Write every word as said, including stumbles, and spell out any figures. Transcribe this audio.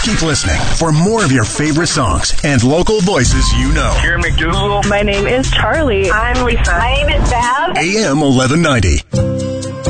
Keep listening for more of your favorite songs and local voices you know. Karen McDougal. My name is Charlie. I'm Lisa. My name is Bev. A M eleven ninety.